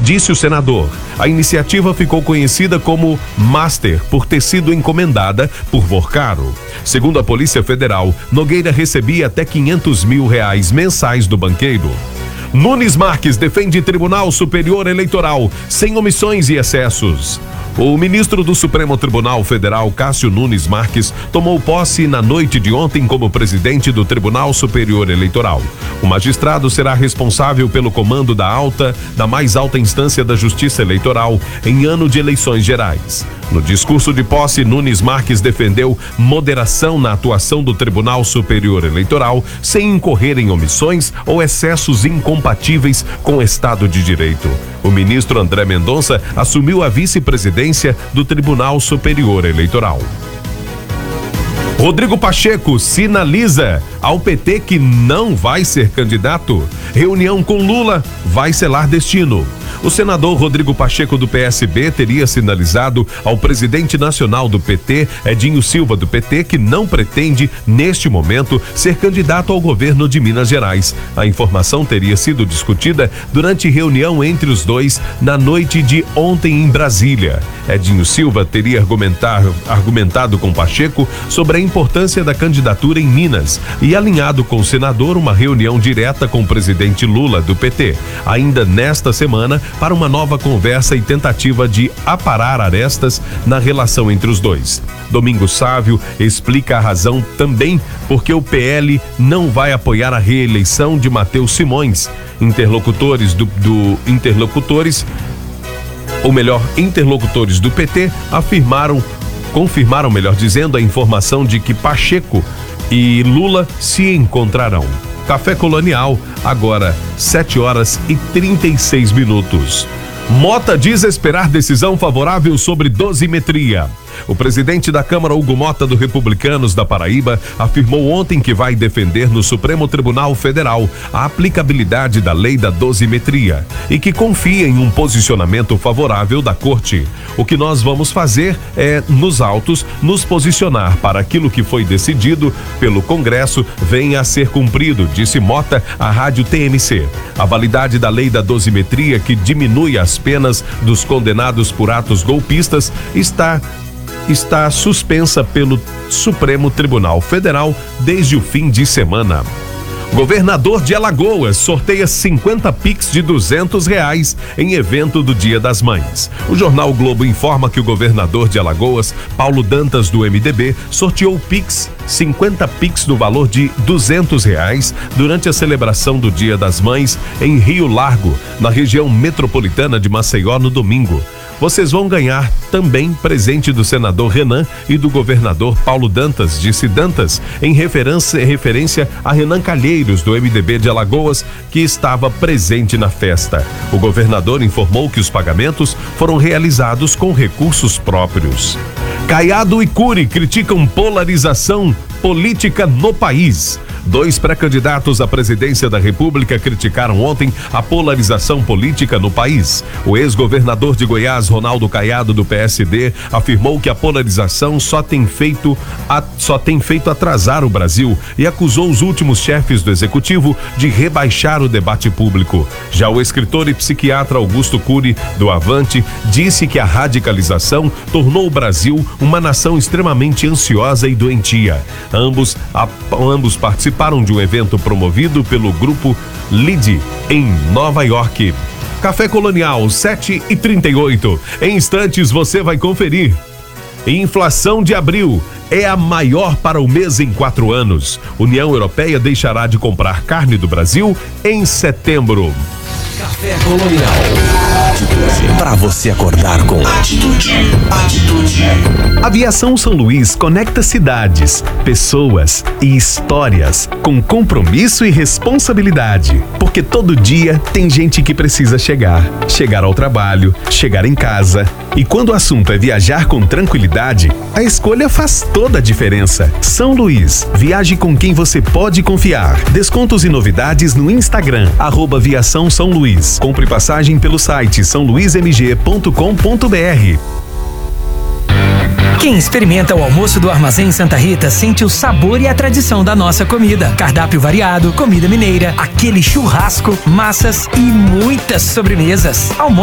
disse o senador. A iniciativa ficou conhecida como Master por ter sido encomendada por Vorcaro. Segundo a Polícia Federal, Nogueira recebia até R$500 mil mensais do banqueiro. Nunes Marques defende Tribunal Superior Eleitoral sem omissões e excessos. O ministro do Supremo Tribunal Federal, Cássio Nunes Marques, tomou posse na noite de ontem como presidente do Tribunal Superior Eleitoral. O magistrado será responsável pelo comando da mais alta instância da Justiça Eleitoral em ano de eleições gerais. No discurso de posse, Nunes Marques defendeu moderação na atuação do Tribunal Superior Eleitoral, sem incorrer em omissões ou excessos incompatíveis com o Estado de Direito. O ministro André Mendonça assumiu a vice-presidência do Tribunal Superior Eleitoral. Rodrigo Pacheco sinaliza ao PT que não vai ser candidato. Reunião com Lula vai selar destino. O senador Rodrigo Pacheco, do PSB, teria sinalizado ao presidente nacional do PT, Edinho Silva, do PT, que não pretende, neste momento, ser candidato ao governo de Minas Gerais. A informação teria sido discutida durante reunião entre os dois na noite de ontem em Brasília. Edinho Silva teria argumentado com Pacheco sobre a importância da candidatura em Minas e alinhado com o senador uma reunião direta com o presidente Lula, do PT, ainda nesta semana, para uma nova conversa e tentativa de aparar arestas na relação entre os dois. Domingos Sávio explica a razão também porque o PL não vai apoiar a reeleição de Matheus Simões. Interlocutores do PT confirmaram, a informação de que Pacheco e Lula se encontrarão. Café Colonial, agora 7h36. Mota diz esperar decisão favorável sobre dosimetria. O presidente da Câmara, Hugo Mota, do Republicanos da Paraíba, afirmou ontem que vai defender no Supremo Tribunal Federal a aplicabilidade da lei da dosimetria e que confia em um posicionamento favorável da Corte. O que nós vamos fazer é, nos autos, nos posicionar para aquilo que foi decidido pelo Congresso venha a ser cumprido, disse Mota à Rádio TMC. A validade da lei da dosimetria, que diminui as penas dos condenados por atos golpistas, está suspensa pelo Supremo Tribunal Federal desde o fim de semana. Governador de Alagoas sorteia 50 Pix de R$200 em evento do Dia das Mães. O jornal o Globo informa que o governador de Alagoas, Paulo Dantas, do MDB, sorteou 50 Pix no valor de R$200 durante a celebração do Dia das Mães em Rio Largo, na região metropolitana de Maceió, no domingo. Vocês vão ganhar também presente do senador Renan e do governador Paulo Dantas, disse Dantas, em referência a Renan Calheiros, do MDB de Alagoas, que estava presente na festa. O governador informou que os pagamentos foram realizados com recursos próprios. Caiado e Cury criticam polarização política no país. 2 pré-candidatos à presidência da República criticaram ontem a polarização política no país. O ex-governador de Goiás, Ronaldo Caiado, do PSD, afirmou que a polarização só tem feito atrasar o Brasil e acusou os últimos chefes do executivo de rebaixar o debate público. Já o escritor e psiquiatra Augusto Cury, do Avante, disse que a radicalização tornou o Brasil uma nação extremamente ansiosa e doentia. Ambos participaram de um evento promovido pelo grupo LIDE em Nova York. Café Colonial, 7h38. Em instantes você vai conferir. Inflação de abril é a maior para o mês em 4 anos. União Europeia deixará de comprar carne do Brasil em setembro. Café Colonial. Para você acordar com atitude. Aviação São Luís conecta cidades, pessoas e histórias com compromisso e responsabilidade. Porque todo dia tem gente que precisa chegar ao trabalho, chegar em casa. E quando o assunto é viajar com tranquilidade, a escolha faz toda a diferença. São Luís, viaje com quem você pode confiar. Descontos e novidades no Instagram, @Viação São Luís. Compre passagem pelo site saoluizmg.com.br. Quem experimenta o almoço do Armazém Santa Rita sente o sabor e a tradição da nossa comida. Cardápio variado, comida mineira, aquele churrasco, massas e muitas sobremesas.